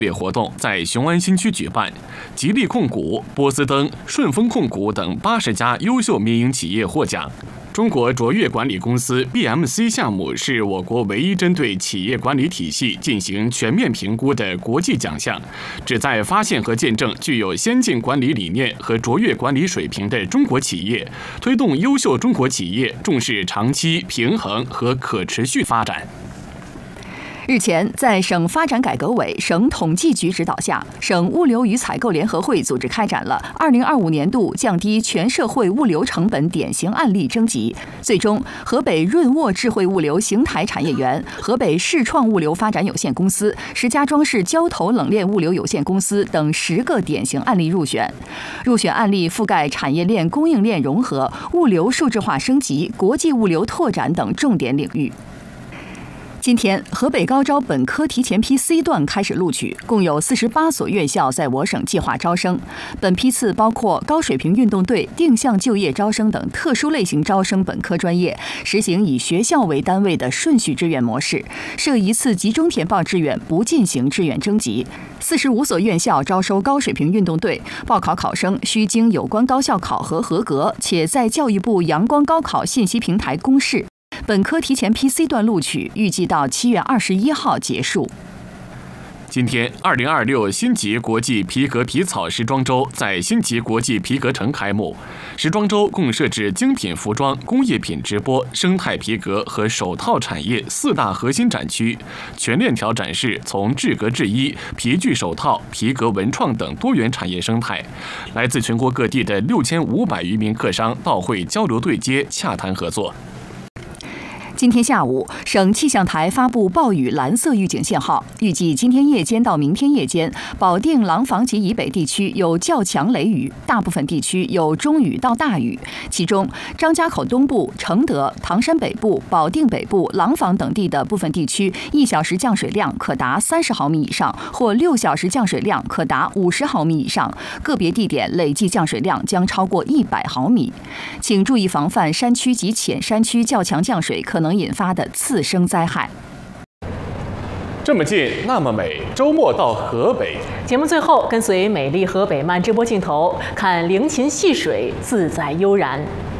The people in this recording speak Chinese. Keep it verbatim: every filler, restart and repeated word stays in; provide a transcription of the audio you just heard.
列活动在雄安新区举办，吉利控股、波司登、顺丰控股等八十家优秀民营企业获奖。中国卓越管理公司 B M C 项目是我国唯一针对企业管理体系进行全面评估的国际奖项，旨在发现和见证具有先进管理理念和卓越管理水平的中国企业，推动优秀中国企业重视长期、平衡和可持续发展。 日前，在省发展改革委、省统计局指导下，省物流与采购联合会组织开展了二零二五年度降低全社会物流成本典型案例征集。最终，河北润沃智慧物流邢台产业园、河北世创物流发展有限公司、石家庄市交投冷链物流有限公司等十个典型案例入选。入选案例覆盖产业链供应链融合、物流数字化升级、国际物流拓展等重点领域。今天，河北高招本科提前批 C 段开始录取，共有四十八所院校在我省计划招生。本批次包括高水平运动队、定向就业招生等特殊类型招生本科专业，实行以学校为单位的顺序志愿模式，设一次集中填报志愿，不进行志愿征集。四十五所院校招收高水平运动队，报考考生需经有关高校考核合格，且在教育部阳光高考信息平台公示。本科提前批 C 段录取预计到七月二十一号结束。 今天，二零二六新吉国际皮革皮草时装周在新吉国际皮革城开幕。时装周共设置精品服装、工业品直播、生态皮革和手套产业四大核心展区，全链条展示从制革制衣、皮具手套、皮革文创等多元产业生态。来自全国各地的六千五百余名客商到会交流对接，洽谈合作。 今天下午，省气象台发布暴雨蓝色预警信号，预计今天夜间到明天夜间，保定廊坊及以北地区有较强雷雨，大部分地区有中雨到大雨。其中，张家口东部、承德、唐山北部、保定北部、廊坊等地的部分地区，一小时降水量可达三十毫米以上，或六小时降水量可达五十毫米以上，个别地点累计降水量将超过一百毫米。请注意防范山区及浅山区较强降水可能引发的次生灾害。 这么近，那么美，周末到河北。 节目最后，跟随美丽河北慢直播镜头，看灵琴戏水，自在悠然。